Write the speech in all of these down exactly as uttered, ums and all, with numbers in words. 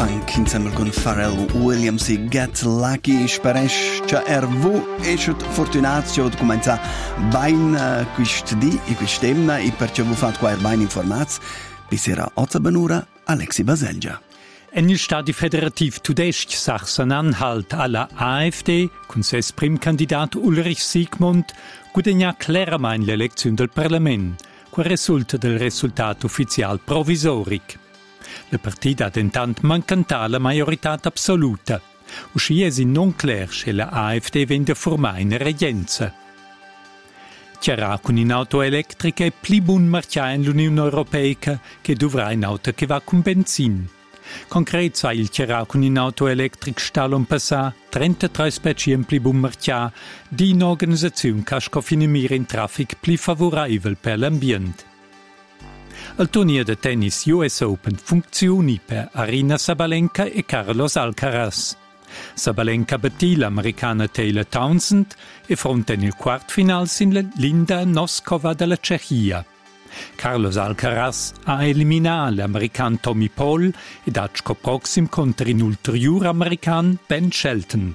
Funk insieme con Pharrell Williams e Get Lucky. Spero che er vu esce fortunato di cominciare bene questo dì e questo tema e perché vi fate qua bene informati. Bisera Otza Benura, Alexi Baselgia. En stati federativ tudesc Sachsen-Anhalt alla AfD, con ses primkandidat Ulrich Siegmund, guadagna chiaramente l'elezione del Parlamento, che risulta del risultato ufficiale provisoric. La partita ha intanto mancantato la maggiorità assoluta, uscì è non chiaro se la AfD vende formare in reggenza. Chiarà con un'auto elettrica è più buon marciare nell'Unione Europea che dovrà un'auto che va con benzina. Concret sa il chiarà con un'auto elettrica stallon passà trentatré per cento più buon marciare di un'organizzazione che scofinimire in traffico più favorevole per l'ambiente. Il torneo di tennis U S Open funziona per Aryna Sabalenka e Carlos Alcaraz. Sabalenka battì l'americana Taylor Townsend e fronte nel quartfinale in Linda Noskova della Cechia. Carlos Alcaraz ha eliminato l'americano Tommy Paul ed ha prossimo contro l'ulteriore americano Ben Shelton.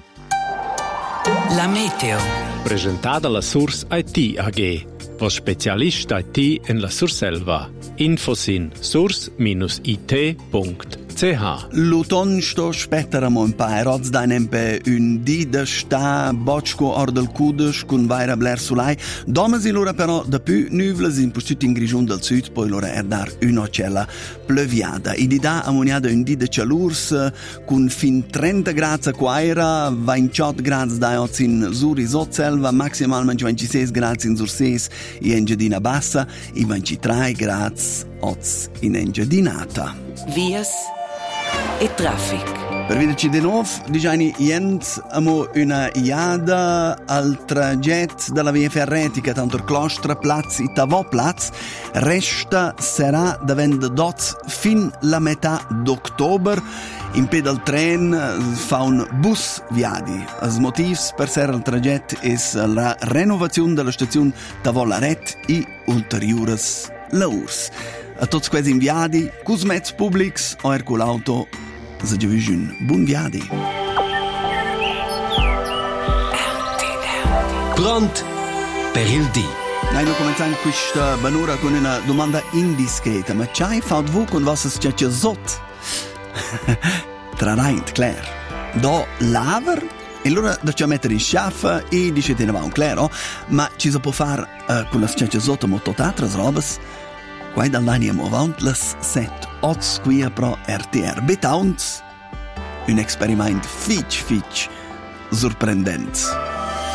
La meteo. Presentata dalla Source I T A G, was Spezialist I T in la Surselva. Infos in source dash I T punkt C H. L'autunno sto spetteramo un po' e roz da nempe un di da sta bocco or del cudes con vaira bler sulai. Domasi l'ora però da più nuvole in postuti in grigione del sud, poi l'ora è dar un'ocella pleuviada. I di da ammoniada un di da calurs con fin trenta gradi quaira, ventotto gradi da oz in sur isotselva, maximalmente ventisei gradi in surses e Engiadina bassa e ventitré gradi oz in Engiadinata. Vias e traffic. Per vederci di nuovo, diciamo, jent abbiamo una iada al traghetto della via ferretica, tanto il Klostra Platz e Tavò Platz, resta sarà da vende dots fin la metà d'ottobre. In pedal tren fa un bus viadi. As motivs per ser il traghetto è la renovazione della stazione Tavò Laret e ulteriores laurs. A tutti questi inviati, cus mezzi pubblici o er con l'auto, se già vicino. Buon viadi. Pronto per il dì. Noi cominciamo questa banura con una domanda indiscreta, ma c'hai fatto voi con vostre scecce sotto? Traint, Claire. Do laver? E allora da ci mettere in sciaffa e dicete ne va un claro, ma ci si può fare uh, con la scecce sotto molto altre robes? Quai dall'animo avanti las set otto squia pro R T R Betaunt un experiment fitch fitch sorprendente.